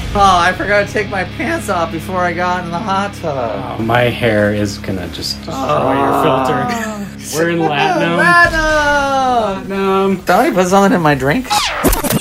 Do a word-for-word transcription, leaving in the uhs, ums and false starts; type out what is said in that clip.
Oh, I forgot to take my pants off before I got in the hot tub. Oh, my hair is gonna just destroy Oh. your filter. We're in Latinum. Latinum! Latinum. Somebody put something in my drink.